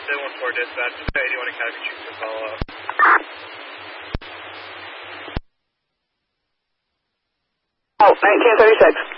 714 dispatch, 81 Academy Chief to follow up. Oh, 1936.